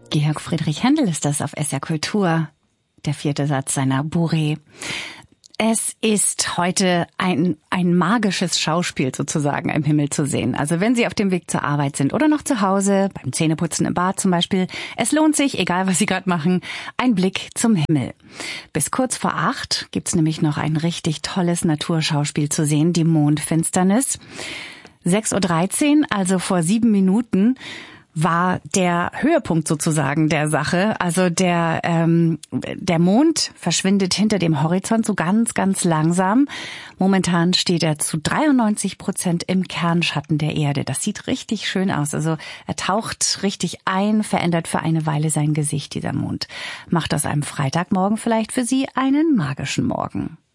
Georg Friedrich Händel ist das auf SR Kultur, der 4. Satz seiner Bourrée. Es ist heute ein magisches Schauspiel sozusagen im Himmel zu sehen. Also wenn Sie auf dem Weg zur Arbeit sind oder noch zu Hause, beim Zähneputzen im Bad zum Beispiel, es lohnt sich, egal was Sie gerade machen, ein Blick zum Himmel. Bis kurz vor 8 gibt's nämlich noch ein richtig tolles Naturschauspiel zu sehen, die Mondfinsternis. 6:13 Uhr, also vor 7 Minuten, war der Höhepunkt sozusagen der Sache. Also der Mond verschwindet hinter dem Horizont so ganz, ganz langsam. Momentan steht er zu 93% im Kernschatten der Erde. Das sieht richtig schön aus. Also er taucht richtig ein, verändert für eine Weile sein Gesicht, dieser Mond. Macht aus einem Freitagmorgen vielleicht für Sie einen magischen Morgen.